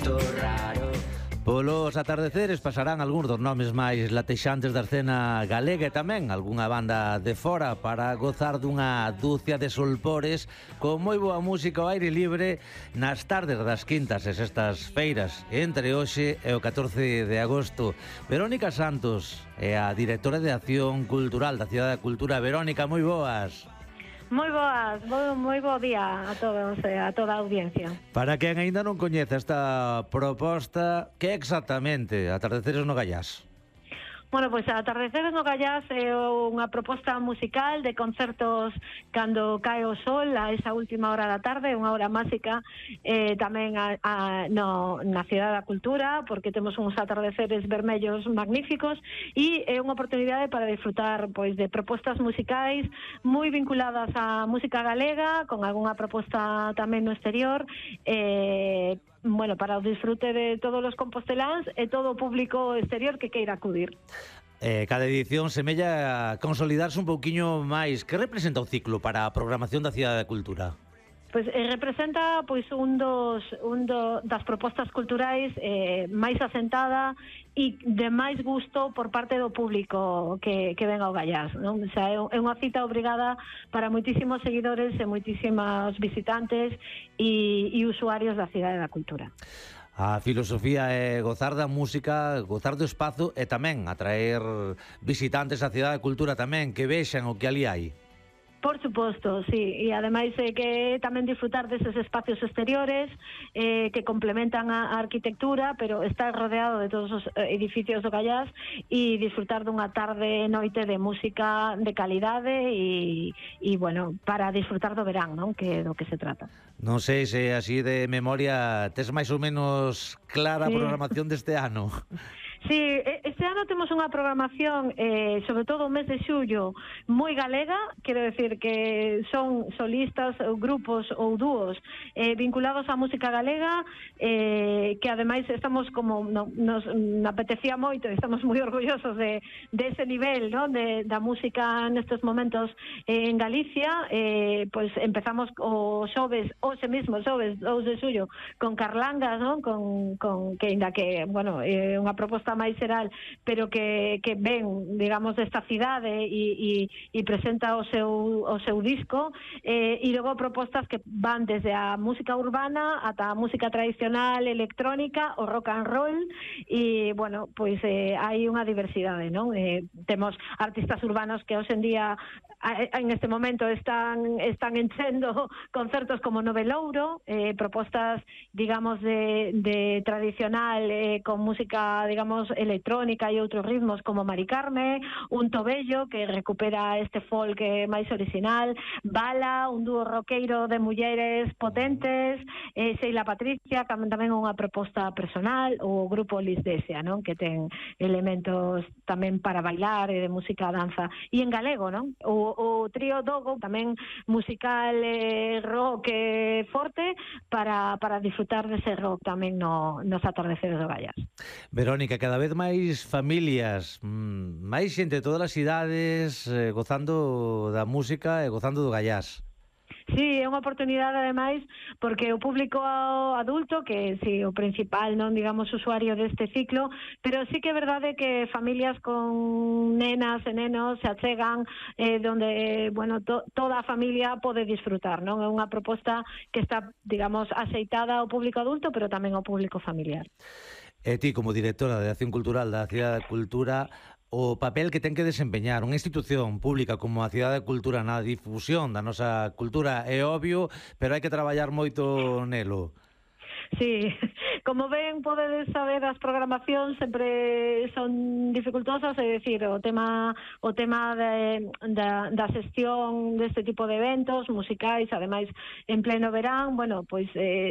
Polos atardeceres pasarán algúns dos nomes máis latexantes da escena galega e tamén algunha banda de fora para gozar dunha dúcia de solpores con moi boa música ao aire libre nas tardes das quintas e sextas feiras entre hoxe e o 14 de agosto. Verónica Santos é a directora de Acción Cultural da Cidade da Cultura. Verónica, moi boas. Moi boas, moi bo día a todos e a toda a audiencia. Para quen aínda non coñece esta proposta, que exactamente Atardeceres no Gallás? Bueno, pois Atardeceres no Gallás é unha proposta musical de concertos cando cae o sol a esa última hora da tarde, unha hora máxica tamén na Cidade da Cultura, porque temos uns atardeceres vermellos magníficos e é unha oportunidade para disfrutar pois de propostas musicais moi vinculadas á música galega, con algunha proposta tamén no exterior, bueno, para o disfrute de todos os composteláns e todo o público exterior que queira acudir. Cada edición semella a consolidarse un pouquiño máis. Que representa o ciclo para a programación da Cidade da Cultura? Pois representa pois das propostas culturais máis asentada e de máis gusto por parte do público que ven ao Gallás, non? O sea, é unha cita obrigada para moitísimos seguidores e moitísimos visitantes e usuarios da Cidade da Cultura. A filosofía é gozar da música, gozar do espazo e tamén atraer visitantes á Cidade da Cultura tamén, que vexan o que ali hai. Por suposto, sí, e ademais que tamén disfrutar deses espacios exteriores que complementan a arquitectura, pero estar rodeado de todos os edificios do Gallás e disfrutar dunha tarde e noite de música de calidade e bueno, para disfrutar do verán, non? Que é do que se trata. Non sei se así de memoria tes máis ou menos clara a programación deste ano. Sí, este ano temos unha programación, sobre todo o mes de xullo, moi galega, quero decir que son solistas, ou grupos ou dúos vinculados á música galega, que ademais estamos como nos apetecía moito, estamos moi orgullosos de ese nivel, ¿no? Da música nestes momentos en Galicia. Pois empezamos o xoves, hoxe mesmo, xoves 2 de xullo, con Carlangas, ¿no? Con que ainda que, bueno, unha proposta máis xeral, pero que ven, digamos, desta cidade e presenta o seu disco, e logo propostas que van desde a música urbana ata a música tradicional, electrónica, o rock and roll, e, bueno, pois hai unha diversidade, non? Temos artistas urbanos que hoxe en día en este momento están enchendo concertos como Novelouro, propostas, digamos, de tradicional con música, digamos, electrónica e outros ritmos como Mari Carme, un Tobello que recupera este folk máis original, Bala, un dúo roqueiro de mulleres potentes, Sheila Patricia, tamén unha proposta personal, o grupo Lisdesia, non? Que ten elementos tamén para bailar e de música danza, e en galego, non? O trío Dogo, tamén musical rock forte para disfrutar dese rock tamén nos atardeceres do Gallás. Verónica, cada vez máis familias, máis xente de todas as idades gozando da música e gozando do Gallás. Sí, é unha oportunidade ademais porque o público adulto, que sí, o principal, non, digamos, usuario deste ciclo, pero sí que é verdade que familias con nenas e nenos se achegan donde, bueno, toda a familia pode disfrutar, non? É unha proposta que está, digamos, aceitada ao público adulto, pero tamén ao público familiar. E ti, como directora de Acción Cultural da Cidade da Cultura, o papel que ten que desempeñar unha institución pública como a Cidade da Cultura na difusión da nosa cultura é obvio, pero hai que traballar moito nelo. Sí, como ven, podedes saber, as programacións sempre son dificultosas, é dicir, o tema da xestión deste tipo de eventos musicais, ademais en pleno verán, bueno, pois